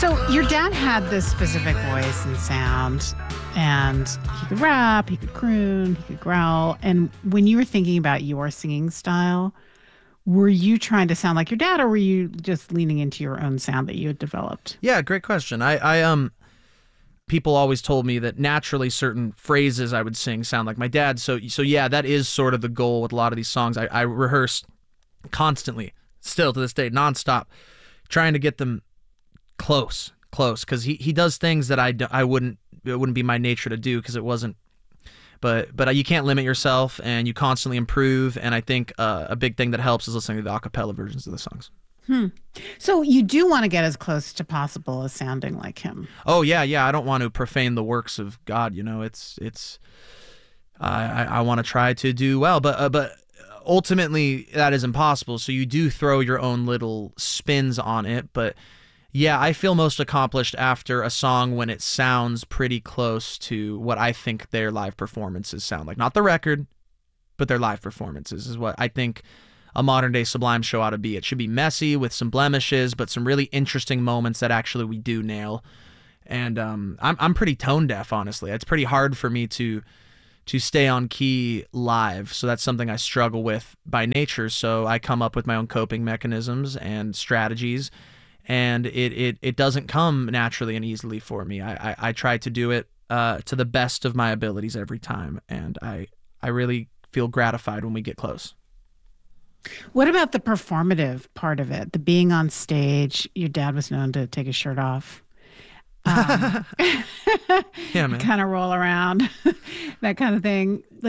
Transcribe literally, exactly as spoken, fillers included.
So your dad had this specific voice and sound, and he could rap, he could croon, he could growl. And when you were thinking about your singing style, were you trying to sound like your dad, or were you just leaning into your own sound that you had developed? Yeah, great question. I, I um, people always told me that naturally certain phrases I would sing sound like my dad. So, so yeah, that is sort of the goal with a lot of these songs. I, I rehearse constantly, still to this day, nonstop, trying to get them close, close, because he, he does things that I, I wouldn't, it wouldn't be my nature to do, because it wasn't. But but you can't limit yourself, and you constantly improve. And I think uh, a big thing that helps is listening to the a cappella versions of the songs. Hmm. So you do want to get as close to possible as sounding like him. Oh yeah, yeah. I don't want to profane the works of God. You know, it's it's. I I, I want to try to do well, but uh, but ultimately that is impossible. So you do throw your own little spins on it, but. Yeah, I feel most accomplished after a song when it sounds pretty close to what I think their live performances sound like. Not the record, but their live performances is what I think a modern-day Sublime show ought to be. It should be messy with some blemishes, but some really interesting moments that actually we do nail. And um, I'm I'm pretty tone-deaf, honestly. It's pretty hard for me to to stay on key live, so that's something I struggle with by nature. So I come up with my own coping mechanisms and strategies. And it, it, it doesn't come naturally and easily for me. I, I, I try to do it uh, to the best of my abilities every time, and I I really feel gratified when we get close. What about the performative part of it? The being on stage, your dad was known to take his shirt off. Um, Yeah, man. kind of roll around, that kind of thing. Like,